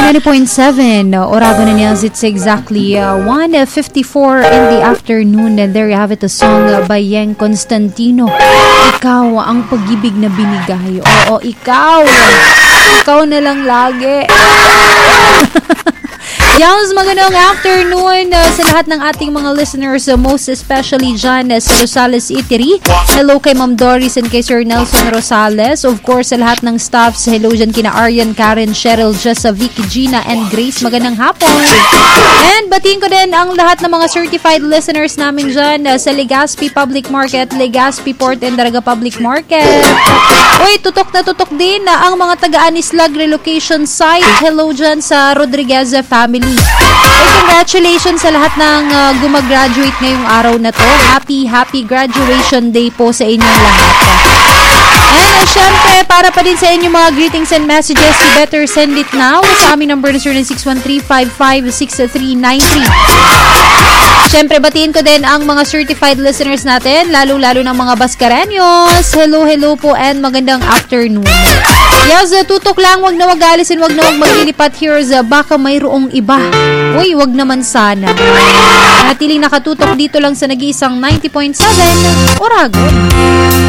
90.7 Oragon and Yels. It's exactly 1:54 in the afternoon, and there you have it, a song by Yeng Constantino. Ikaw ang pag-ibig na binigay. Oo, ikaw na lang lagi. Yams, magandang afternoon sa lahat ng ating mga listeners, most especially dyan sa Rosales Eatery. Hello kay Ma'am Doris and kay Sir Nelson Rosales. Of course, sa lahat ng staffs, hello dyan kina Arian, Karen, Cheryl, Jessa, Vicky, Gina, and Grace. Magandang hapon. And batiin ko din ang lahat ng mga certified listeners namin dyan sa Legazpi Public Market, Legazpi Port and Daraga Public Market. Uy, tutok na tutok din na ang mga taga-Anislag relocation site. Hello dyan sa Rodriguez family. Congratulations sa lahat ng gumagraduate ngayong araw na to. Happy graduation day po sa inyong lahat. And syempre, para pa din sa inyong mga greetings and messages, you better send it now sa aming number na 0961-355-6393. Syempre, batiin ko din ang mga certified listeners natin, lalo-lalo ng mga Baskarenyos. Hello po and magandang afternoon. Yes, tutok lang, wag na wag alisin, wag na wag maglilipat here baka mayroong iba. Uy, wag naman sana. Natiling nakatutok dito lang sa nag-iisang 90.7 Oragon.